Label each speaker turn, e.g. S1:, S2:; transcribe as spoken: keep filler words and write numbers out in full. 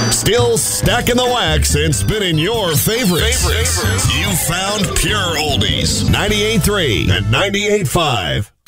S1: Still stacking the wax and spinning your favorites. favorites. You found Pure Oldies. ninety-eight point three and ninety-eight point five.